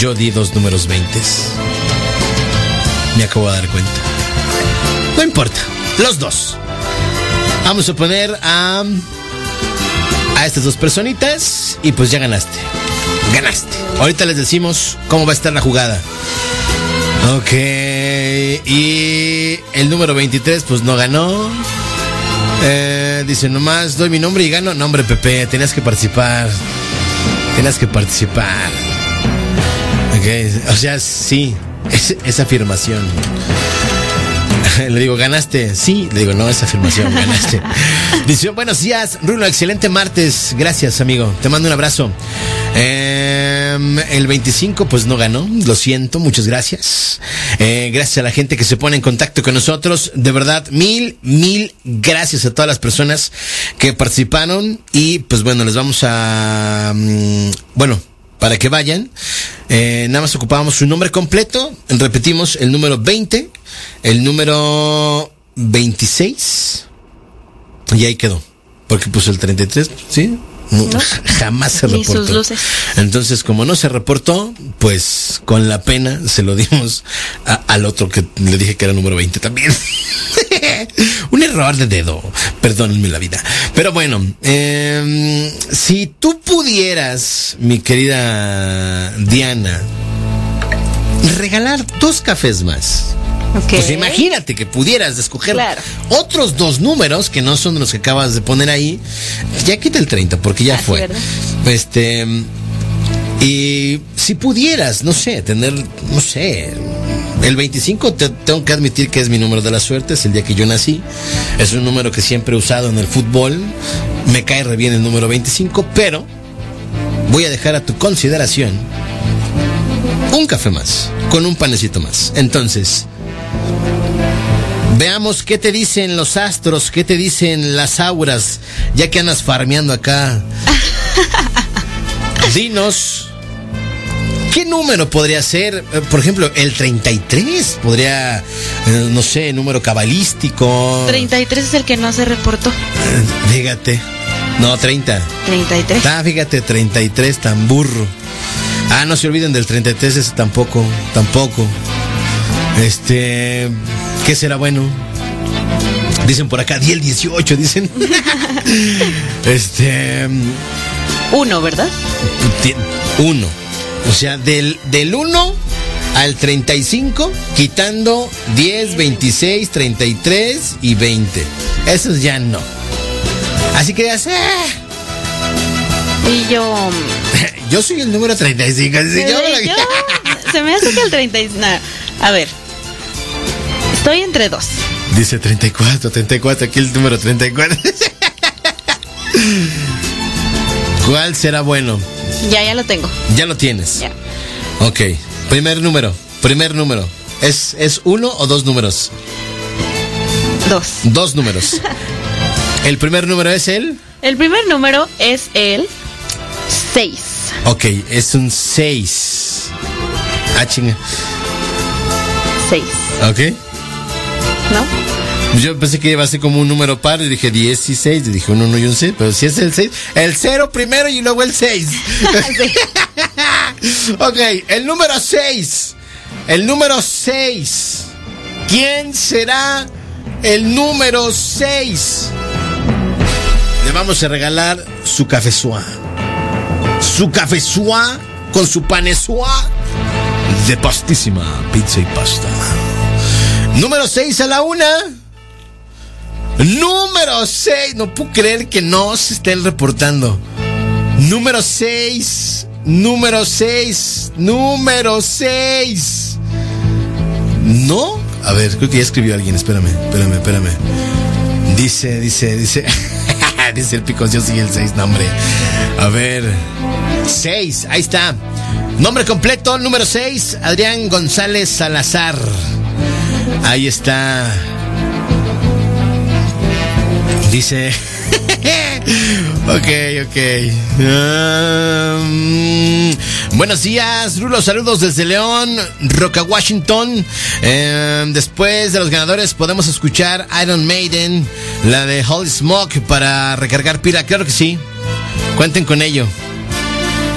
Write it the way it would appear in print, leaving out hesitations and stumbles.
Yo di 2 números 20. Me acabo de dar cuenta. No importa, los dos. Vamos a poner a estas 2 personitas y pues ya ganaste. Ganaste. Ahorita les decimos cómo va a estar la jugada. Ok. Y el número 23 pues no ganó. Dice, nomás doy mi nombre y gano. No, hombre, Pepe, tenías que participar. Ok, o sea, sí, esa afirmación. Le digo, ¿ganaste? Sí, le digo, no, esa afirmación, ganaste. Dice, buenos días, Rulo, excelente martes. Gracias, amigo, te mando un abrazo. El 25 pues no ganó, lo siento, muchas gracias. Gracias a la gente que se pone en contacto con nosotros. De verdad, mil gracias a todas las personas que participaron. Y pues bueno, les vamos a... para que vayan, nada más ocupábamos su nombre completo. Repetimos, el número 20, el número 26, y ahí quedó, porque puso el 33, ¿sí? No, jamás se reportó. Sus luces. Entonces, como no se reportó, pues con la pena se lo dimos al otro que le dije que era el número 20 también. Un error de dedo, perdónenme la vida. Pero bueno, si tú pudieras, mi querida Diana, regalar 2 cafés más. Okay. Pues imagínate que pudieras escoger otros 2 números que no son los que acabas de poner ahí. Ya quita el 30 porque ya fue. ¿Verdad? Y si pudieras, no sé, tener, no sé, el 25 tengo que admitir que es mi número de la suerte, es el día que yo nací. Es un número que siempre he usado en el fútbol. Me cae re bien el número 25, pero voy a dejar a tu consideración un café más, con un panecito más. Entonces, veamos qué te dicen los astros, qué te dicen las auras, ya que andas farmeando acá. Dinos, ¿qué número podría ser? Por ejemplo, el 33 podría, no sé, número cabalístico. 33 es el que no se reportó. Fíjate. No, 30. 33. Fíjate, 33, tan burro. No se olviden del 33, ese tampoco. ¿Qué será bueno? Dicen por acá, di el 18, dicen. 1, ¿verdad? 1. O sea, del 1 al 35, quitando 10, 26, 33 y 20. Esos ya no. Así que ya sé. Y yo... Yo soy el número 35. Se me hace que el 35... No, a ver. Estoy entre 2. Dice 34, aquí el número 34. ¿Cuál será bueno? Ya lo tengo. ¿Ya lo tienes? Ya. Ok, primer número. ¿Es 1 o 2 números? 2. 2 números. ¿El primer número es el? El primer número es el 6. Ok, es un 6. Chinga. 6. Ok. ¿No? Yo pensé que iba a ser como un número par y dije 16, y dije un 1 y un 6, pero si es el 6, el 0 primero y luego el 6. Ok, el número 6. El número 6. ¿Quién será el número 6? Le vamos a regalar su café suá. Su café suá con su pane suá de pastísima pizza y pasta. Número 6 a la 1. Número 6. No puedo creer que no se estén reportando. Número 6. Número 6. Número 6. ¿No? A ver, creo que ya escribió alguien. Espérame. Dice. Dice el Picos, yo soy el 6, nombre. A ver. 6, ahí está. Nombre completo, número 6, Adrián González Salazar. Ahí está. Dice. Ok. Buenos días, Rulo, saludos desde León, Roca, Washington. Después de los ganadores podemos escuchar Iron Maiden, la de Holy Smoke para recargar pila. Claro que sí, cuenten con ello.